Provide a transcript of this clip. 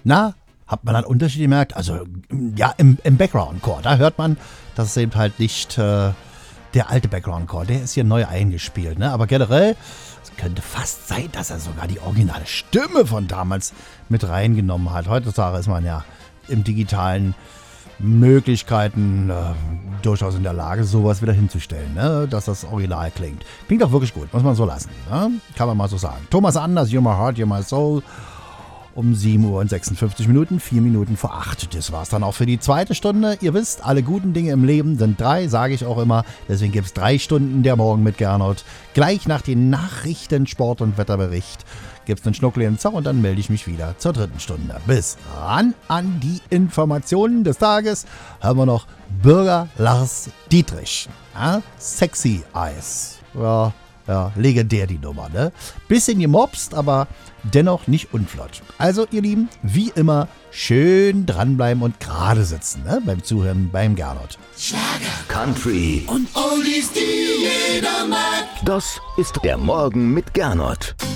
Na, hat man einen Unterschied gemerkt? Also, ja, im Background-Chor, da hört man, dass es eben halt nicht der alte Background-Chor, der ist hier neu eingespielt, ne? Aber generell, es könnte fast sein, dass er sogar die originale Stimme von damals mit reingenommen hat. Heutzutage ist man ja im digitalen Möglichkeiten durchaus in der Lage, sowas wieder hinzustellen, ne? Dass das Original klingt. Klingt auch wirklich gut, muss man so lassen, ne? Kann man mal so sagen. Thomas Anders, You're My Heart, You're My Soul. Um 7 Uhr und 56 Minuten, 4 Minuten vor 8. Das war's dann auch für die zweite Stunde. Ihr wisst, alle guten Dinge im Leben sind 3, sage ich auch immer. Deswegen gibt's 3 Stunden der Morgen mit Gernot. Gleich nach den Nachrichten, Sport- und Wetterbericht gibt's einen Schnuckli im Zauch und dann melde ich mich wieder zur 3. Stunde. Bis ran an die Informationen des Tages hören wir noch Bürger Lars Dietrich. Ja? Sexy Eyes. Ja, legendär die Nummer, ne? Bisschen gemobst, aber dennoch nicht unflott. Also, ihr Lieben, wie immer, schön dranbleiben und gerade sitzen, ne? Beim Zuhören beim Gernot. Schlager, Country und Oldies, die jeder mag. Das ist der Morgen mit Gernot.